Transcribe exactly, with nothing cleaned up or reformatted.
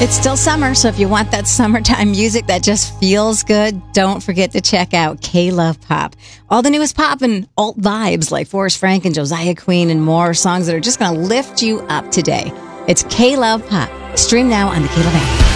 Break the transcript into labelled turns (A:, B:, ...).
A: It's still summer, so if you want that summertime music that just feels good, don't forget to check out K-Love Pop. All the newest pop and alt vibes like Forrest Frank and Josiah Queen and more songs that are just going to lift you up today. It's K-Love Pop. Stream now on the K-Love app.